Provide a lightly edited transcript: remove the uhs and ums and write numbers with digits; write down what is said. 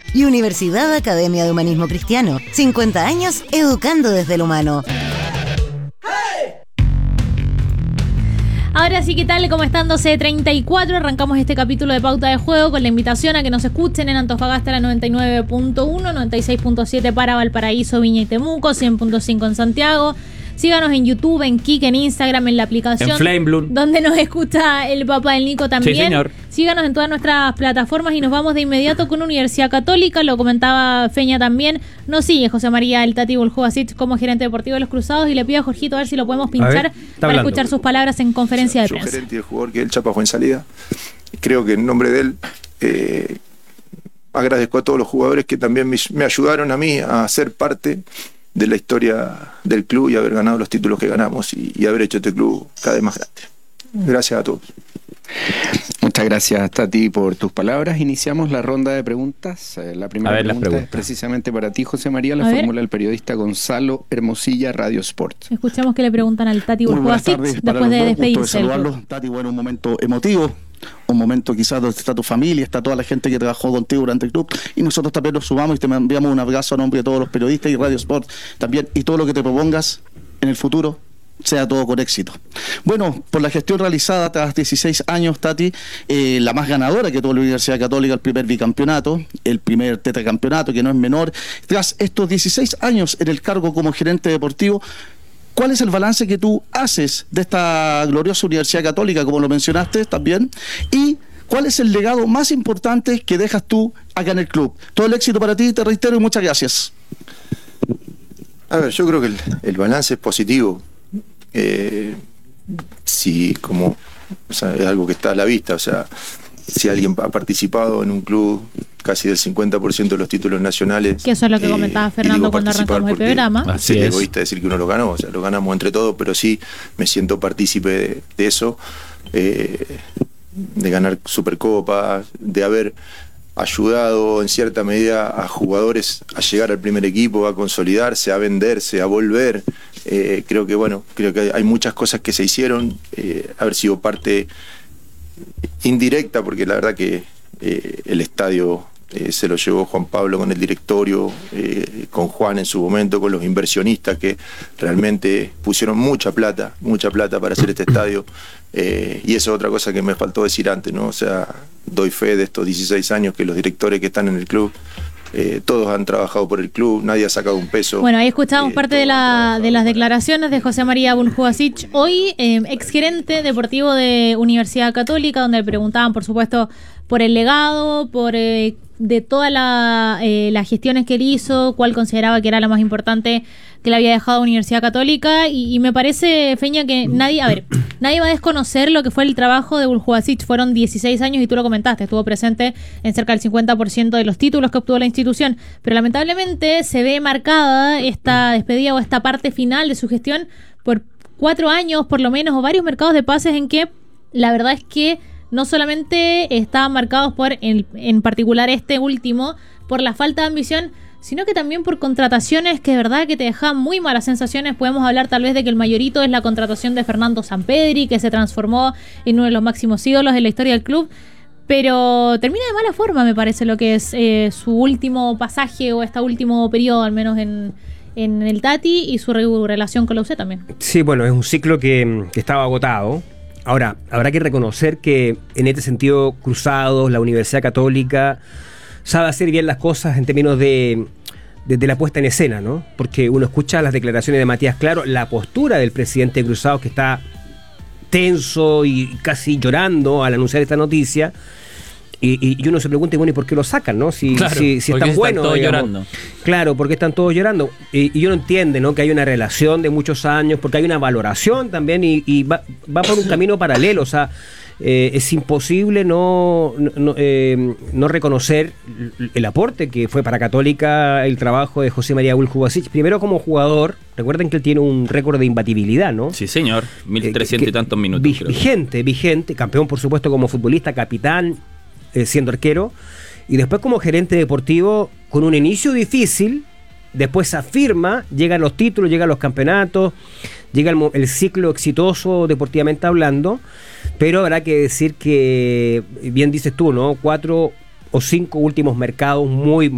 Y Universidad Academia de Humanismo Cristiano, 50 años educando desde el humano. Ahora sí, ¿qué tal? ¿Cómo están? 12:34. Arrancamos este capítulo de Pauta de Juego con la invitación a que nos escuchen en Antofagasta la 99.1, 96.7 para Valparaíso, Viña y Temuco, 100.5 en Santiago. Síganos en YouTube, en Kik, en Instagram, en la aplicación. En Flamebloom. Donde nos escucha el papá del Nico también. Sí, señor. Síganos en todas nuestras plataformas y nos vamos de inmediato con Universidad Católica. Lo comentaba Feña también. Nos sigue José María el Tati Buljubasic como gerente deportivo de los Cruzados y le pido a Jorgito a ver si lo podemos pinchar para escuchar sus palabras en conferencia de prensa. Yo gerente y el jugador que el Chapa fue en salida. Creo que en nombre de él agradezco a todos los jugadores que también me ayudaron a mí a ser parte de la historia del club y haber ganado los títulos que ganamos y haber hecho este club cada vez más grande. Gracias a todos. Muchas gracias, Tati, por tus palabras. Iniciamos la ronda de preguntas. La primera pregunta es precisamente para ti, José María. La formula el periodista Gonzalo Hermosilla, Radio Sport. Escuchamos que le preguntan al Tati Buljubasic después de despedirse. Tati, bueno, un momento emotivo. Un momento quizás donde está tu familia, está toda la gente que trabajó contigo durante el club, y nosotros también nos sumamos y te enviamos un abrazo a nombre de todos los periodistas y Radio Sport también, y todo lo que te propongas en el futuro sea todo con éxito. Bueno, por la gestión realizada tras 16 años, Tati, la más ganadora que tuvo la Universidad Católica, el primer bicampeonato, el primer tetracampeonato, que no es menor, tras estos 16 años en el cargo como gerente deportivo, ¿cuál es el balance que tú haces de esta gloriosa Universidad Católica, como lo mencionaste también? Y ¿cuál es el legado más importante que dejas tú acá en el club? Todo el éxito para ti, te reitero, y muchas gracias. A ver, yo creo que el balance es positivo. Si como, o sea, es algo que está a la vista, o sea, si alguien ha participado en un club casi del 50% de los títulos nacionales. Que eso es lo que comentaba Fernando cuando arrancamos el programa. Así es egoísta decir que uno lo ganó, o sea, lo ganamos entre todos, pero sí me siento partícipe de eso, de ganar Supercopas, de haber ayudado en cierta medida a jugadores a llegar al primer equipo, a consolidarse, a venderse, a volver. Creo que hay muchas cosas que se hicieron, haber sido parte indirecta, porque la verdad que el estadio se lo llevó Juan Pablo con el directorio, con Juan en su momento, con los inversionistas que realmente pusieron mucha plata para hacer este estadio, y eso es otra cosa que me faltó decir antes, ¿no? O sea, doy fe de estos 16 años que los directores que están en el club, todos han trabajado por el club, nadie ha sacado un peso. Bueno, ahí escuchamos parte de las declaraciones de José María Buljubasic, hoy exgerente deportivo de Universidad Católica, donde le preguntaban, por supuesto, por el legado, por de todas las gestiones que él hizo, cuál consideraba que era la más importante que le había dejado Universidad Católica, y me parece, Feña, que nadie va a desconocer lo que fue el trabajo de Buljubasic. Fueron 16 años y tú lo comentaste, estuvo presente en cerca del 50% de los títulos que obtuvo la institución, pero lamentablemente se ve marcada esta despedida o esta parte final de su gestión por 4 años por lo menos, o varios mercados de pases en que la verdad es que no solamente estaban marcados por, en particular este último, por la falta de ambición, sino que también por contrataciones que de verdad que te dejaban muy malas sensaciones. Podemos hablar tal vez de que el mayorito es la contratación de Fernando Sampedri, que se transformó en uno de los máximos ídolos de la historia del club, pero termina de mala forma, me parece, lo que es su último pasaje o este último periodo, al menos en el Tati, y su relación con la UC también. Sí, bueno, es un ciclo que estaba agotado. Ahora, habrá que reconocer que en este sentido, Cruzados, la Universidad Católica, sabe hacer bien las cosas en términos de la puesta en escena, ¿no? Porque uno escucha las declaraciones de Matías Claro, la postura del presidente de Cruzados, que está tenso y casi llorando al anunciar esta noticia, y uno se pregunta, bueno, ¿y por qué lo sacan, no? Si es tan bueno, todos llorando. Claro, porque están todos llorando. Y uno entiende, ¿no?, que hay una relación de muchos años, porque hay una valoración también, y va por un camino paralelo. O sea, es imposible no reconocer el aporte que fue para Católica el trabajo de José María Buljubasic. Primero como jugador, recuerden que él tiene un récord de imbatibilidad, ¿no? Sí, señor, 1300 y tantos minutos. Vigente, campeón por supuesto como futbolista, capitán, siendo arquero, y después como gerente deportivo, con un inicio difícil, después se afirma, llegan los títulos, llegan los campeonatos, llega el ciclo exitoso deportivamente hablando, pero habrá que decir que, bien dices tú, ¿no?, 4 o 5 últimos mercados muy